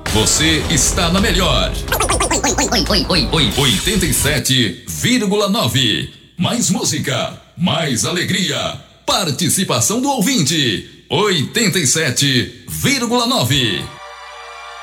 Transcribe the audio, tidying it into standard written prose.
Você está na melhor. 87,9. Mais música, mais alegria. Participação do ouvinte. 87,9.